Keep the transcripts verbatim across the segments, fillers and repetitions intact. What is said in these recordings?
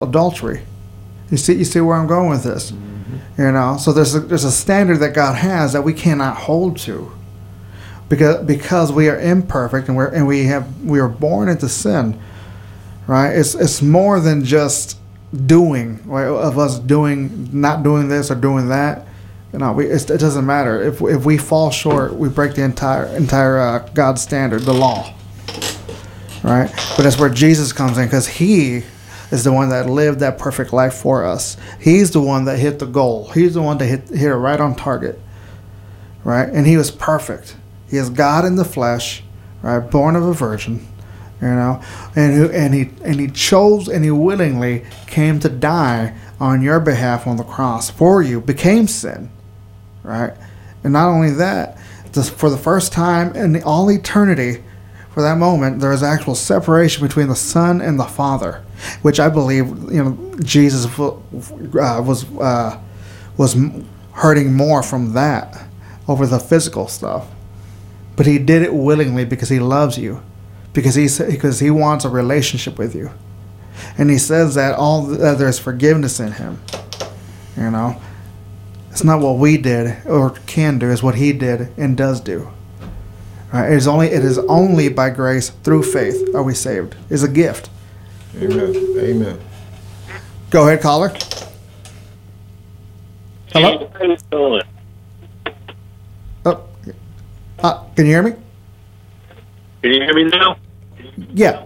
adultery. You see, you see where I'm going with this. Mm-hmm. You know, so there's a, there's a standard that God has that we cannot hold to, because because we are imperfect and we're and we have we are born into sin, right? It's it's more than just doing, right, of us doing not doing this or doing that. You know, we it's, it doesn't matter if if we fall short, we break the entire entire uh, God's standard, the law, right? But that's where Jesus comes in, because He is the one that lived that perfect life for us. He's the one that hit the goal. He's the one that hit hit it right on target, right? And He was perfect. He is God in the flesh, right? Born of a virgin, you know, and who and he and he chose and he willingly came to die on your behalf on the cross for you, became sin, right? And not only that, just for the first time in all eternity, for that moment, there is actual separation between the Son and the Father, which I believe, you know, Jesus uh, was uh, was hurting more from that over the physical stuff, but He did it willingly because He loves you, because he because He wants a relationship with you, and He says that all that there's forgiveness in Him. You know, it's not what we did or can do; it's what He did and does do. Right? It is only it is only by grace through faith are we saved. It's a gift. Amen. Amen. Go ahead, caller. Hello. Oh, uh, can you hear me? Can you hear me now? Yeah.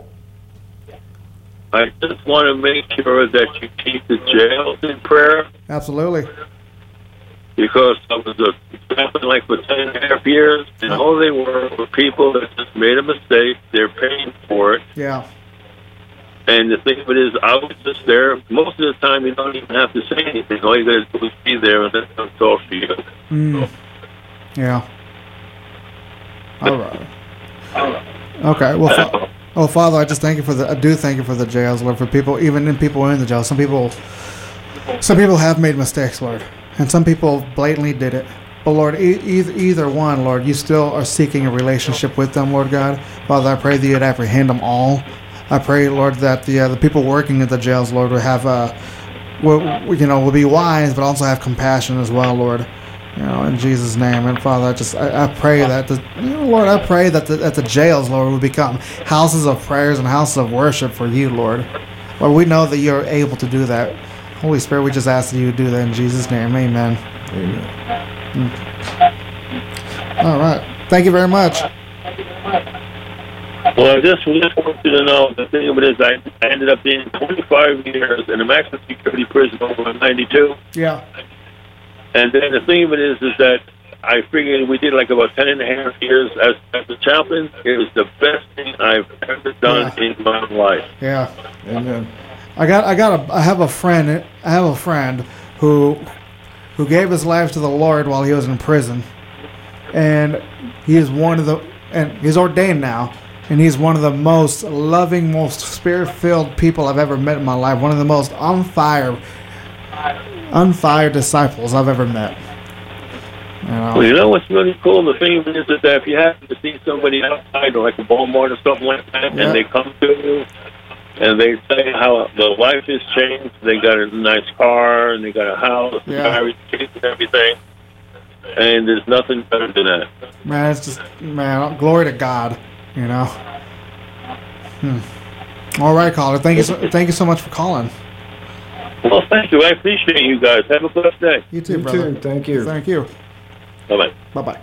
I just want to make sure that you keep the jails in prayer, Absolutely. because I was a chaplain like for ten and a half years, and all they were were people that just made a mistake. They're paying for it. Yeah. And the thing of it is, I was just there. Most of the time, you don't even have to say anything. All you got to do is be there and let them talk to you. Mm. Yeah. All right. Okay. Well, fa- oh, Father, I just thank you for the. I do thank you for the jails, Lord, for people, even in people in the jail. Some people, some people have made mistakes, Lord, and some people blatantly did it. But Lord, e- either either one, Lord, you still are seeking a relationship with them, Lord God. Father, I pray that you'd apprehend them all. I pray, Lord, that the uh, the people working at the jails, Lord, will have uh, will you know will be wise, but also have compassion as well, Lord. You know, in Jesus' name. And Father, I just I, I pray that the you know, Lord, I pray that the, that the jails, Lord, will become houses of prayers and houses of worship for you, Lord. Lord, we know that you're able to do that. Holy Spirit, we just ask that you do that in Jesus' name. Amen. Amen. Mm. All right. Thank you very much. Well, I just want you to know the thing of it is, I, I ended up being twenty-five years in a maximum security prison over in ninety-two. Yeah. And then the thing of it is, is that I figured we did like about ten and a half years as, as a chaplain. It was the best thing I've ever done yeah. in my life. Yeah. Amen. I got, I got a, I have a friend, I have a friend who, who gave his life to the Lord while he was in prison, and he is one of the, and he's ordained now, and he's one of the most loving, most spirit-filled people I've ever met in my life. One of the most on fire, on fire disciples I've ever met. You know? Well, you know what's really cool? The thing is that if you happen to see somebody outside, or like a Walmart or something like that, yeah. and they come to you, and they say how the life has changed. They got a nice car, and they got a house, yeah. married, kids, and everything. And there's nothing better than that. Man, it's just, man, glory to God, you know. Hmm. All right, caller. Thank you so, thank you so much for calling. Well, thank you. I appreciate you guys. Have a blessed day. You too, You brother. too. Thank you. Thank you. Bye-bye. Bye-bye.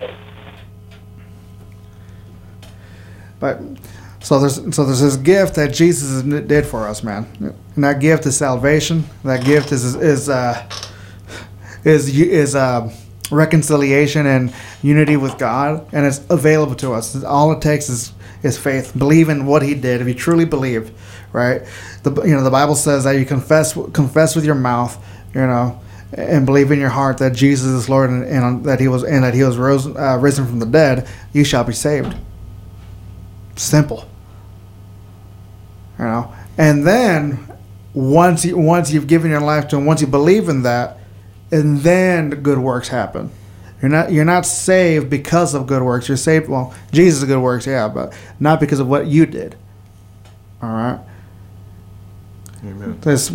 But so there's so there's this gift that Jesus did for us, man. And that gift is salvation. That gift is is uh, is is uh, reconciliation and unity with God, and it's available to us. All it takes is is faith. Believe in what He did. If you truly believe, right? The you know the Bible says that you confess confess with your mouth, you know, and believe in your heart that Jesus is Lord, and, and that He was and that He was rose, uh, risen from the dead. You shall be saved. Simple. You know, and then once you once you've given your life to Him, once you believe in that, and then good works happen. You're not you're not saved because of good works. You're saved, well, Jesus' good works, yeah, but not because of what you did. All right. Amen. This